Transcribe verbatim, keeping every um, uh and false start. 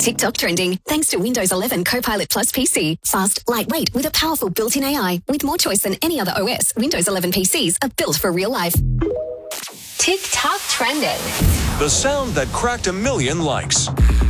TikTok trending thanks to Windows eleven Copilot Plus P C. Fast, lightweight with a powerful built-in A I. With more choice than any other O S, Windows eleven P Cs are built for real life. TikTok trending. The sound that cracked a million likes.